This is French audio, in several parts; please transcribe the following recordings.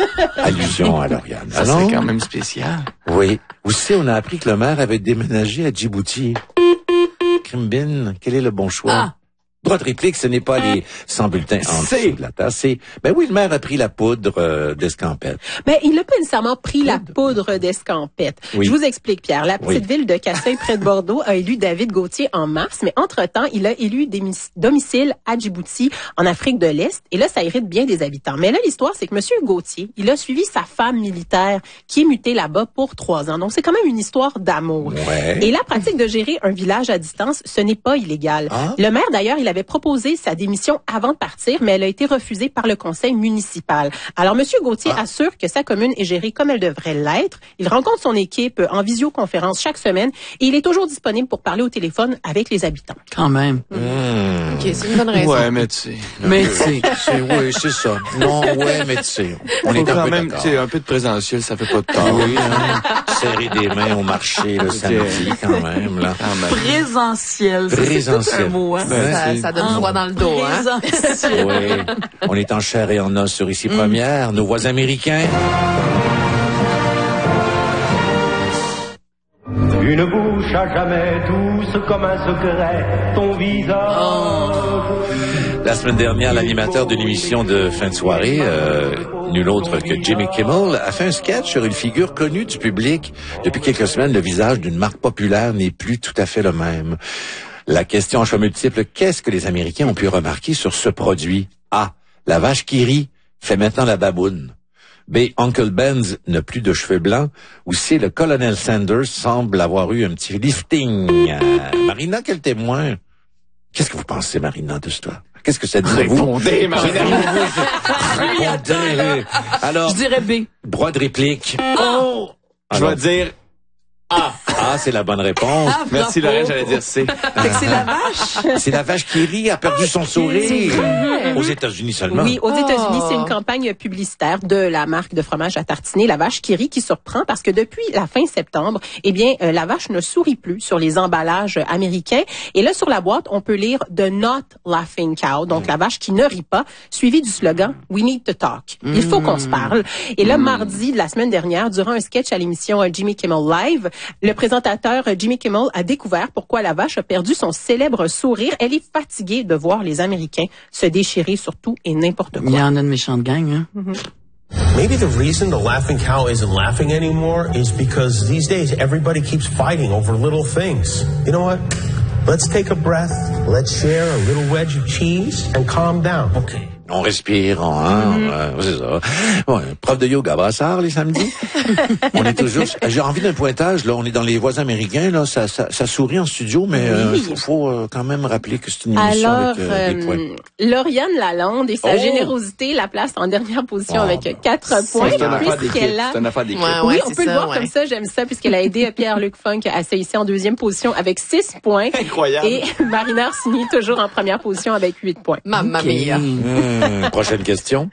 Allusion à Lauriane. Ça serait quand même spécial. Oui. Aussi, on a appris que le maire avait déménagé à Djibouti. Crimbin, quel est le bon choix? Droit de réplique, ce n'est pas les 100 bulletins en dessous de la tasse. C'est, oui, le maire a pris la poudre d'escampette. Il n'a pas nécessairement pris la poudre d'escampette. Oui. Je vous explique, Pierre. La petite ville de Cassel, près de Bordeaux, a élu David Gauthier en mars, mais entre-temps, il a élu domicile à Djibouti, en Afrique de l'Est. Et là, ça irrite bien des habitants. Mais là, l'histoire, c'est que Monsieur Gauthier, il a suivi sa femme militaire qui est mutée là-bas pour 3 ans. Donc, c'est quand même une histoire d'amour. Ouais. Et la pratique de gérer un village à distance, ce n'est pas illégal. Le maire, d'ailleurs, il avait proposé sa démission avant de partir, mais elle a été refusée par le conseil municipal. Alors, Monsieur Gauthier assure que sa commune est gérée comme elle devrait l'être. Il rencontre son équipe en visioconférence chaque semaine et il est toujours disponible pour parler au téléphone avec les habitants. Quand même. OK, c'est une bonne raison. Ouais, mais tu sais. Mais tu sais. Oui, c'est ça. Non, ouais, mais tu sais. On est quand un peu même, d'accord. tu sais, un peu de présentiel, ça fait pas de tort. Oui, serrer des mains au marché le samedi, quand même, là. Présentiel. Ça, c'est tout un mot, hein? Ça donne froid dans le dos, hein? Présentiel. Oui, on est en chair et en os sur Ici Première, nos voisins américains. Une bouche à jamais douce comme un secret, ton visage. La semaine dernière, l'animateur d'une émission de fin de soirée, nul autre que Jimmy Kimmel, a fait un sketch sur une figure connue du public. Depuis quelques semaines, le visage d'une marque populaire n'est plus tout à fait le même. La question en choix multiple, qu'est-ce que les Américains ont pu remarquer sur ce produit? A. La vache qui rit fait maintenant la baboune. B. Uncle Ben's n'a plus de cheveux blancs. Ou C. Le colonel Sanders semble avoir eu un petit lifting. Marina, quel témoin? Qu'est-ce que vous pensez, Marina, de cela? Qu'est-ce que ça dit de vous? Répondez, Marina. Répondez. Alors, Je dirais B. droit de réplique. Je vais dire A, c'est la bonne réponse. merci, Lorraine, j'allais dire C. Fait que c'est la vache. C'est la vache qui rit, a perdu son sourire. C'est vrai. Aux États-Unis seulement. Oui, aux États-Unis, c'est une campagne publicitaire de la marque de fromage à tartiner, la vache qui rit, qui surprend parce que depuis la fin septembre, la vache ne sourit plus sur les emballages américains. Et là, sur la boîte, on peut lire The Not Laughing Cow, donc la vache qui ne rit pas, suivi du slogan We Need to Talk. Il faut qu'on se parle. Et là, mardi de la semaine dernière, durant un sketch à l'émission Jimmy Kimmel Live, le présentateur Jimmy Kimmel a découvert pourquoi la vache a perdu son célèbre sourire. Elle est fatiguée de voir les Américains se déchirer sur tout et n'importe Il y quoi. en a une méchante gang, hein? Maybe the reason the laughing cow isn't laughing anymore is because these days everybody keeps fighting over little things. You know what? Let's take a breath. Let's share a little wedge of cheese and calm down. Okay. On respire, c'est ça. Ouais, prof de yoga, Brassard, les samedis. On est toujours, j'ai envie d'un pointage, là. On est dans les voisins américains, là. Ça sourit en studio, mais, faut quand même rappeler que c'est une émission avec des points. Lauriane Lalonde et sa générosité la place en dernière position avec 4 points. C'est une affaire d'équipe. Puisqu'elle a... C'est une affaire d'équipe. Oui, on peut le voir comme ça, j'aime ça, puisqu'elle a aidé Pierre-Luc Funk à se hisser en deuxième position avec 6 points. Incroyable. Et Marina Orsini toujours en première position avec 8 points. Mamma mia. Prochaine question.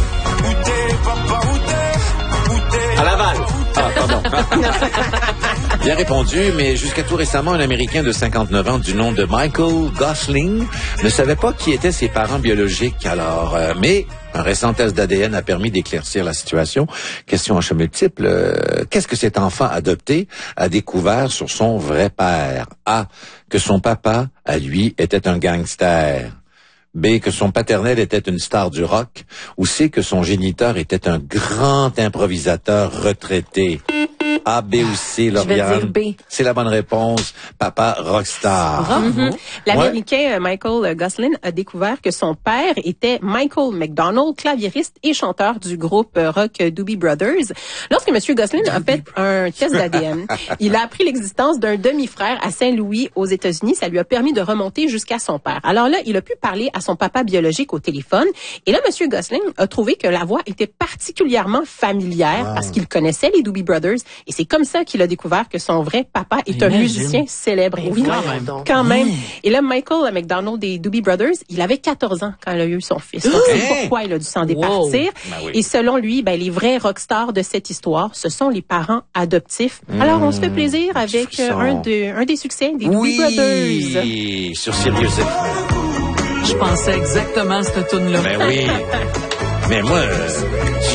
À Laval. Ah, pardon. Bien répondu, mais jusqu'à tout récemment, un Américain de 59 ans du nom de Michael Gosling ne savait pas qui étaient ses parents biologiques. Alors, mais un récent test d'ADN a permis d'éclaircir la situation. Question en choix multiple. Qu'est-ce que cet enfant adopté a découvert sur son vrai père? A. Que son papa, à lui, était un gangster. B, que son paternel était une star du rock, ou C, que son géniteur était un grand improvisateur retraité. A, B ou C, Lauriane? Je vais dire B. C'est la bonne réponse. Papa rockstar. L'Américain Michael Gosling a découvert que son père était Michael McDonald, claviériste et chanteur du groupe rock Doobie Brothers. Lorsque M. Gosling a fait un test d'ADN, il a appris l'existence d'un demi-frère à Saint-Louis aux États-Unis. Ça lui a permis de remonter jusqu'à son père. Alors là, il a pu parler à son papa biologique au téléphone. Et là, M. Gosling a trouvé que la voix était particulièrement familière parce qu'il connaissait les Doobie Brothers. Et c'est comme ça qu'il a découvert que son vrai papa est un musicien célèbre. Oui, quand même. Et là, Michael McDonald des Doobie Brothers, il avait 14 ans quand il a eu son fils. Donc, c'est pourquoi il a dû s'en départir. Et selon lui, les vrais rockstars de cette histoire, ce sont les parents adoptifs. Alors, on se fait plaisir avec un des succès des Doobie Brothers. Oui, sur Sirius FM. Je pensais exactement à cette tune-là. Ben oui. Mais moi,